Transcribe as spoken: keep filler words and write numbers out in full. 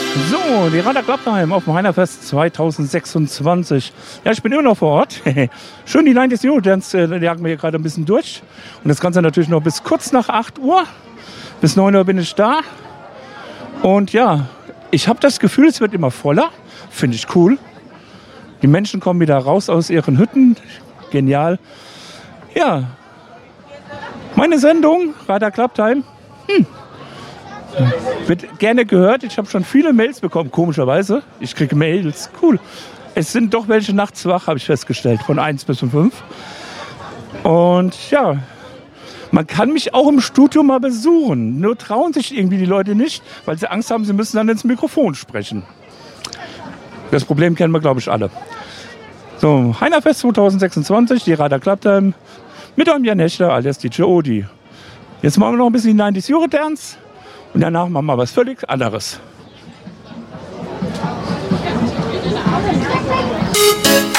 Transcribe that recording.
So, die Radar Klappheim auf dem Heinerfest zweitausendsechsundzwanzig. Ja, ich bin immer noch vor Ort. Schön die neunzig Euro Dance, die jagen wir hier gerade ein bisschen durch. Und das Ganze natürlich noch bis kurz nach acht Uhr. Bis neun Uhr bin ich da. Und ja, ich habe das Gefühl, es wird immer voller. Finde ich cool. Die Menschen kommen wieder raus aus ihren Hütten. Genial. Ja, meine Sendung, Radar Klappheim, hm. wird gerne gehört. Ich habe schon viele Mails bekommen, komischerweise. Ich kriege Mails, cool. Es sind doch welche nachts wach, habe ich festgestellt, von eins bis um fünf. Und ja, man kann mich auch im Studio mal besuchen. Nur trauen sich irgendwie die Leute nicht, weil sie Angst haben, sie müssen dann ins Mikrofon sprechen. Das Problem kennen wir, glaube ich, alle. So, Heinerfest zweitausendsechsundzwanzig, die Radar Klappheim mit einem Jan Hechter alias D J Odi. Jetzt machen wir noch ein bisschen die neunzig Euro Dance. Und danach machen wir was völlig anderes.